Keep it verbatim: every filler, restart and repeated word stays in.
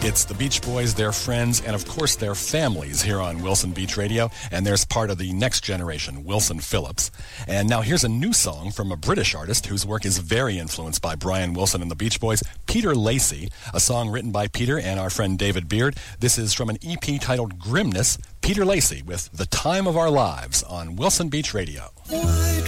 It's the Beach Boys, their friends, and of course their families here on Wilson Beach Radio. And there's part of the next generation, Wilson Phillips. And now here's a new song from a British artist whose work is very influenced by Brian Wilson and the Beach Boys, Peter Lacey, a song written by Peter and our friend David Beard. This is from an E P titled Grimness, Peter Lacey with The Time of Our Lives on Wilson Beach Radio. Why